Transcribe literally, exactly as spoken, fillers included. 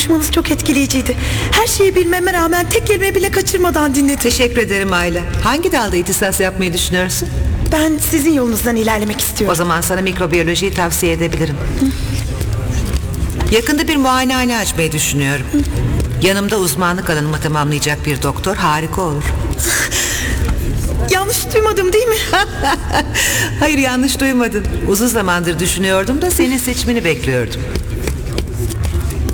konuşmanız çok etkileyiciydi. Her şeyi bilmeme rağmen tek kelime bile kaçırmadan dinledim. Teşekkür ederim Ayla. Hangi dalda ihtisas yapmayı düşünüyorsun? Ben sizin yolunuzdan ilerlemek istiyorum. O zaman sana mikrobiyolojiyi tavsiye edebilirim. Yakında bir muayenehane açmayı düşünüyorum. Yanımda uzmanlık alanımı tamamlayacak bir doktor harika olur. Yanlış duymadım değil mi? Hayır, yanlış duymadın. Uzun zamandır düşünüyordum da senin seçimini bekliyordum.